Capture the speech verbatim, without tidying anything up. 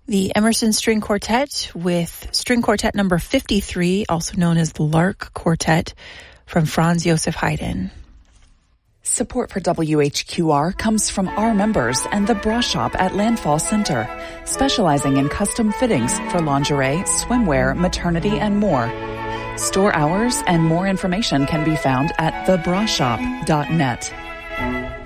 The Emerson String Quartet with String Quartet number fifty-three, also known as the Lark Quartet, from Franz Joseph Haydn. Support for W H Q R comes from our members and the Bra Shop at Landfall Center, specializing in custom fittings for lingerie, swimwear, maternity, and more. Store hours and more information can be found at the bra shop dot net.